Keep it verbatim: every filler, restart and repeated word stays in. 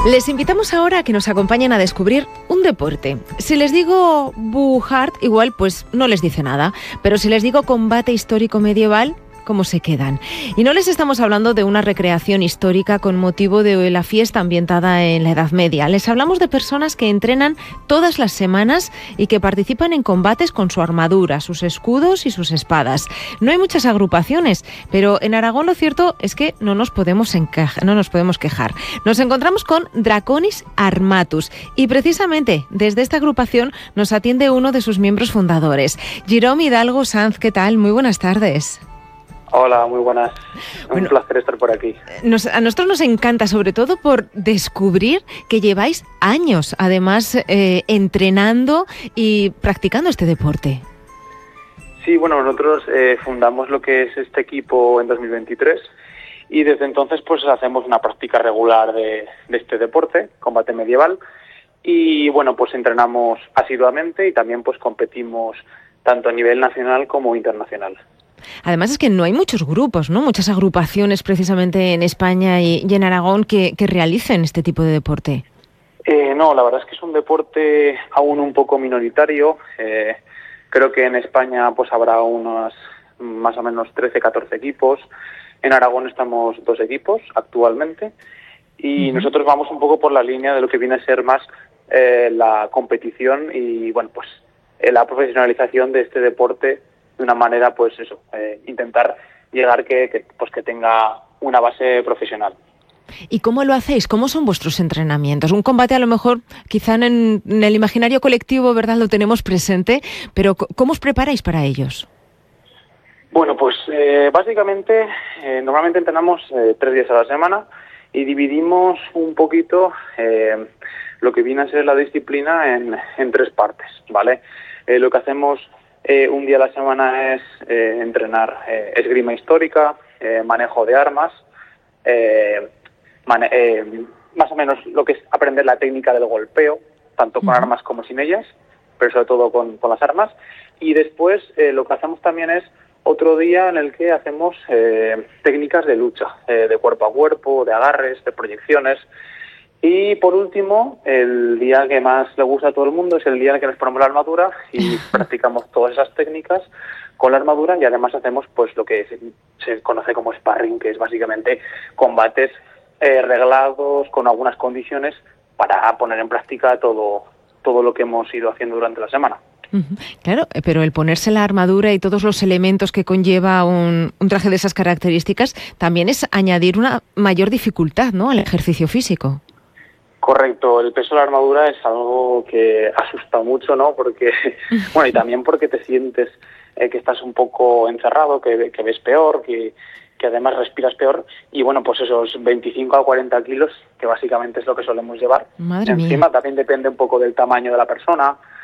Les invitamos ahora a que nos acompañen a descubrir un deporte. Si les digo Buhard, igual pues no les dice nada, pero si les digo combate histórico medieval, ¿cómo se quedan? Y no les estamos hablando de una recreación histórica con motivo de la fiesta ambientada en la Edad Media. Les hablamos de personas que entrenan todas las semanas y que participan en combates con su armadura, sus escudos y sus espadas. No hay muchas agrupaciones, pero en Aragón lo cierto es que no nos podemos, encaja, no nos podemos quejar. Nos encontramos con Draconis Armatus y precisamente desde esta agrupación nos atiende uno de sus miembros fundadores. Jerome Hidalgo Sanz, ¿qué tal? Muy buenas tardes. Hola, muy buenas. Un bueno, placer estar por aquí. Nos, a nosotros nos encanta, sobre todo por descubrir que lleváis años, además, eh, entrenando y practicando este deporte. Sí, bueno, nosotros eh, fundamos lo que es este equipo en dos mil veintitrés y desde entonces pues hacemos una práctica regular de, de este deporte, combate medieval, y bueno, pues entrenamos asiduamente y también pues competimos tanto a nivel nacional como internacional. Además es que no hay muchos grupos, ¿no? Muchas agrupaciones precisamente en España y, y en Aragón que, que realicen este tipo de deporte. Eh, no, la verdad es que es un deporte aún un poco minoritario. Eh, creo que en España pues habrá unos más o menos trece, catorce equipos. En Aragón estamos dos equipos actualmente y uh-huh. nosotros vamos un poco por la línea de lo que viene a ser más eh, la competición y bueno pues eh, la profesionalización de este deporte. De una manera, pues eso, eh, intentar llegar que, que, pues que tenga una base profesional. ¿Y cómo lo hacéis? ¿Cómo son vuestros entrenamientos? Un combate a lo mejor, quizá en, en el imaginario colectivo, ¿verdad?, lo tenemos presente, pero ¿cómo os preparáis para ellos? Bueno, pues eh, básicamente, eh, normalmente entrenamos eh, tres días a la semana y dividimos un poquito eh, lo que viene a ser la disciplina en, en tres partes, ¿vale? Eh, lo que hacemos... Eh, un día a la semana es eh, entrenar eh, esgrima histórica, eh, manejo de armas, eh, mane- eh, más o menos lo que es aprender la técnica del golpeo, tanto con uh-huh. armas como sin ellas, pero sobre todo con, con las armas. Y después eh, lo que hacemos también es otro día en el que hacemos eh, técnicas de lucha, eh, de cuerpo a cuerpo, de agarres, de proyecciones. Y por último, el día que más le gusta a todo el mundo es el día en el que nos ponemos la armadura y practicamos todas esas técnicas con la armadura y además hacemos pues lo que se, se conoce como sparring, que es básicamente combates eh, reglados con algunas condiciones para poner en práctica todo, todo lo que hemos ido haciendo durante la semana. Claro, pero el ponerse la armadura y todos los elementos que conlleva un, un traje de esas características también es añadir una mayor dificultad, ¿no?, al ejercicio físico. Correcto, el peso de la armadura es algo que asusta mucho, ¿no? Porque, bueno, y también porque te sientes eh, que estás un poco encerrado, que, que ves peor, que, que además respiras peor, y bueno, pues esos veinticinco a cuarenta kilos, que básicamente es lo que solemos llevar. Madre Encima mía. También depende un poco del tamaño de la persona,